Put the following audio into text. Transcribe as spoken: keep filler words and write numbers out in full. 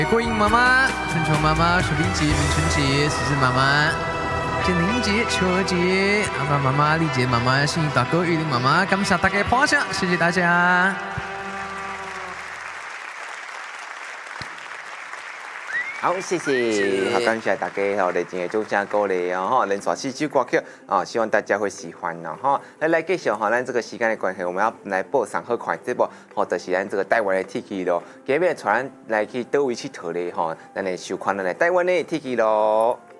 郭颖妈妈、春秋妈妈、水冰姐、林春姐、思思妈妈、建玲姐、秋儿姐、阿爸妈妈、丽姐妈妈、心怡大哥、玉玲妈妈，感谢大家捧场，谢谢大家。 好，谢谢，好感谢大家吼，来今日做正鼓励哦吼，连续四首歌曲啊，希望大家会喜欢哦吼。来来继续吼，咱这个时间的关系，我们要来播上好看节目，吼，就是咱这个台湾的天气咯。今日带咱来去倒位佚佗咧吼，咱来收看咱来台湾的天气咯。